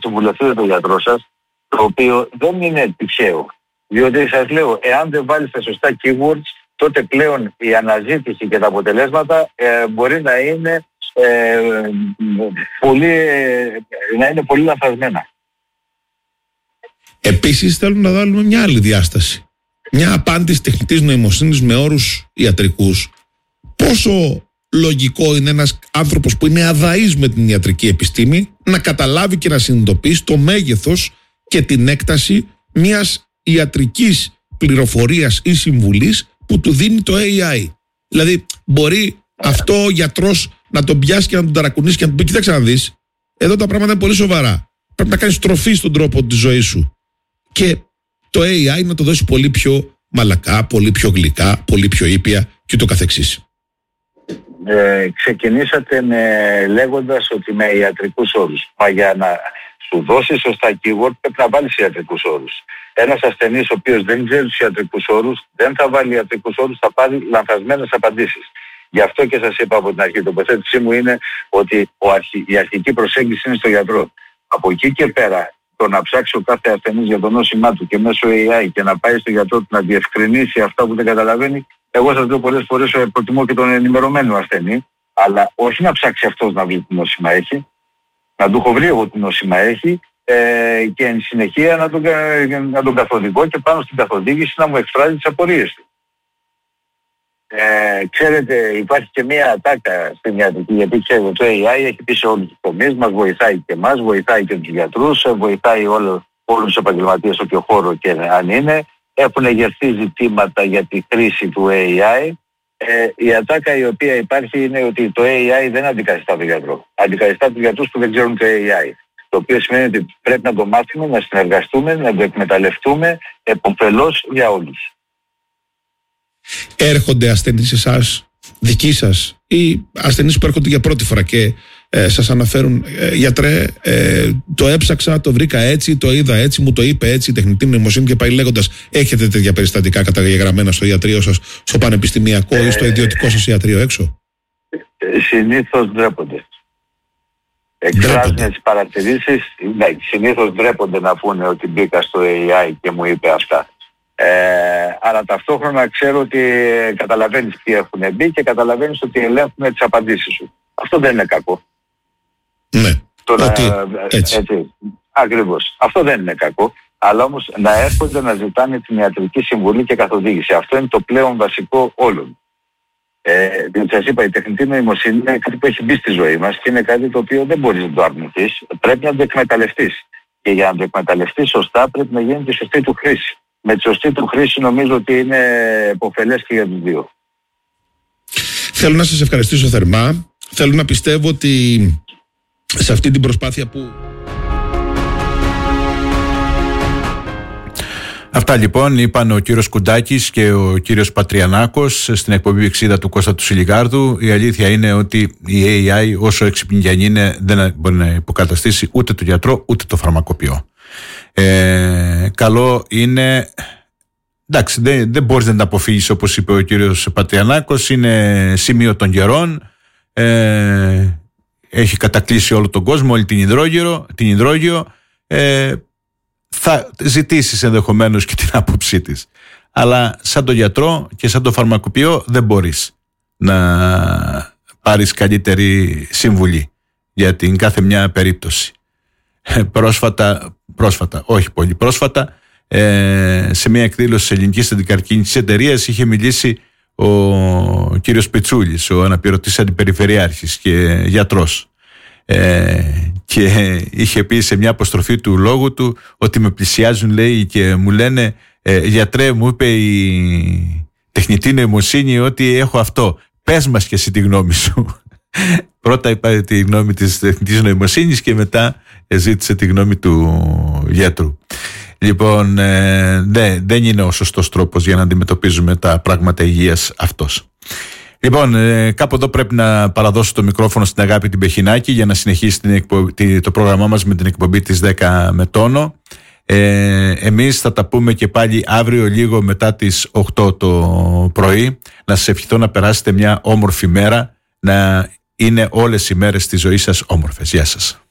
συμβουλευτείτε τον γιατρό σας, το οποίο δεν είναι τυχαίο. Διότι σας λέω, εάν δεν βάλεις τα σωστά keywords, τότε πλέον η αναζήτηση και τα αποτελέσματα μπορεί να είναι πολύ λανθασμένα. Επίσης θέλουν να βάλουμε μια άλλη διάσταση. Μια απάντηση τεχνητής νοημοσύνης με όρους ιατρικούς. Πόσο λογικό είναι ένας άνθρωπος που είναι αδαής με την ιατρική επιστήμη να καταλάβει και να συνειδητοποιήσει το μέγεθος και την έκταση μιας ιατρικής πληροφορίας ή συμβουλής που του δίνει το AI. Δηλαδή μπορεί αυτό ο γιατρός να τον πιάσει και να τον ταρακουνήσει και να του πει: κοίταξε να δεις, εδώ τα πράγματα είναι πολύ σοβαρά. Πρέπει να κάνεις τροφή στον τρόπο της ζωής σου. Και το AI να το δώσει πολύ πιο μαλακά, πολύ πιο γλυκά, πολύ πιο ήπια και το καθεξής. Ξεκινήσατε λέγοντας ότι με ιατρικούς όρους. Μα για να σου δώσει σωστά keyword πρέπει να βάλεις ιατρικούς όρους. Ένας ασθενής ο οποίος δεν ξέρει τους ιατρικούς όρους, δεν θα βάλει ιατρικούς όρους, θα πάρει λανθασμένες απαντήσεις. Γι' αυτό και σας είπα από την αρχή, η τοποθέτησή μου είναι ότι η αρχική προσέγγιση είναι στο γιατρό. Από εκεί και πέρα, το να ψάξει ο κάθε ασθενής για το νόσημά του και μέσω AI και να πάει στο γιατρό του να διευκρινίσει αυτά που δεν καταλαβαίνει, εγώ σας λέω πολλές φορές προτιμώ και τον ενημερωμένο ασθενή, αλλά όχι να ψάξει αυτός να βρει τι νόσημα έχει, να του έχω βρει εγώ τι νόσημα έχει και εν συνεχεία να τον καθοδηγώ και πάνω στην καθοδήγηση να μου εκφράζει τις απορίες του. Ξέρετε, υπάρχει και μία ατάκα στην ιατρική, γιατί ξέρετε, το AI έχει πει σε όλους τους τομείς, μας βοηθάει και εμάς, βοηθάει και τους γιατρούς, βοηθάει όλους τους επαγγελματίες όποιο χώρο και αν είναι. Έχουν εγερθεί ζητήματα για τη χρήση του AI. Η ατάκα η οποία υπάρχει είναι ότι το AI δεν αντικαθιστά τον γιατρό. Αντικαθιστά τους γιατρούς που δεν ξέρουν το AI. Το οποίο σημαίνει ότι πρέπει να το μάθουμε, να συνεργαστούμε, να το εκμεταλλευτούμε επωφελώς για όλους. Έρχονται ασθενείς εσάς, δικοί σας, ή ασθενείς που έρχονται για πρώτη φορά και σας αναφέρουν: γιατρέ, το έψαξα, το βρήκα έτσι, το είδα έτσι, μου το είπε έτσι η τεχνητή νοημοσύνη, και πάει λέγοντας? Έχετε τέτοια περιστατικά καταγεγραμμένα στο ιατρείο σας, στο πανεπιστημιακό ή στο ιδιωτικό σας ιατρείο έξω? Συνήθως ντρέπονται. Εκφράζουν τις παρατηρήσεις, συνήθως ντρέπονται να πούνε ότι μπήκα στο AI και μου είπε αυτά. Αλλά ταυτόχρονα ξέρω ότι καταλαβαίνεις τι έχουν μπει και καταλαβαίνεις ότι ελέγχουν τις απαντήσεις σου. Αυτό δεν είναι κακό. Ναι, έτσι. Ακριβώς. Αυτό δεν είναι κακό. Αλλά όμως να έρχονται να ζητάνε την ιατρική συμβουλή και καθοδήγηση. Αυτό είναι το πλέον βασικό όλων. Διότι σας είπα, η τεχνητή νοημοσύνη είναι κάτι που έχει μπει στη ζωή μας και είναι κάτι το οποίο δεν μπορείς να το αρνηθείς. Πρέπει να το εκμεταλλευτείς. Και για να το εκμεταλλευτείς σωστά πρέπει να γίνει τη σωστή του χρήση. Με τη σωστή του χρήση νομίζω ότι είναι επωφελές και για τους δύο. Θέλω να σας ευχαριστήσω θερμά. Θέλω να πιστεύω ότι σε αυτή την προσπάθεια που... Αυτά λοιπόν είπαν ο κύριος Κουντάκης και ο κύριος Πατριανάκος στην εκπομπή 60 του Κώστα του Σιλιγάρδου. Η αλήθεια είναι ότι η AI, όσο έξυπνη κι αν είναι, δεν μπορεί να υποκαταστήσει ούτε το γιατρό ούτε το φαρμακοποιό. Καλό είναι, εντάξει, δεν μπορείς να τα αποφύγεις, όπως είπε ο κύριος Πατριανάκος, είναι σημείο των καιρών, έχει κατακλείσει όλο τον κόσμο, όλη την υδρόγειο, θα ζητήσεις ενδεχομένως και την άποψή της, αλλά σαν τον γιατρό και σαν τον φαρμακοποιό δεν μπορείς να πάρεις καλύτερη συμβουλή για την κάθε μια περίπτωση. Πρόσφατα, όχι πολύ πρόσφατα, σε μια εκδήλωση της Ελληνικής Αντικαρκίνητης Εταιρείας είχε μιλήσει ο κύριος Πιτσούλης, ο αναπληρωτής αντιπεριφερειάρχης και γιατρός, και είχε πει σε μια αποστροφή του λόγου του ότι με πλησιάζουν, λέει, και μου λένε γιατρέ, μου είπε η τεχνητή νοημοσύνη ότι έχω αυτό, πες μας και εσύ τη γνώμη σου. Πρώτα είπα τη γνώμη της τεχνητής νοημοσύνης και μετά ζήτησε τη γνώμη του γιατρού. Λοιπόν, δεν είναι ο σωστός τρόπος για να αντιμετωπίζουμε τα πράγματα υγείας αυτός. Λοιπόν, κάπου εδώ πρέπει να παραδώσω το μικρόφωνο στην Αγάπη την Πεχινάκη για να συνεχίσει το πρόγραμμά μας με την εκπομπή της 10 με τόνο. Εμείς θα τα πούμε και πάλι αύριο λίγο μετά τις 8 το πρωί. Να σας ευχηθώ να περάσετε μια όμορφη μέρα, να είναι όλες οι μέρες της ζωής σας όμορφες. Γεια σας.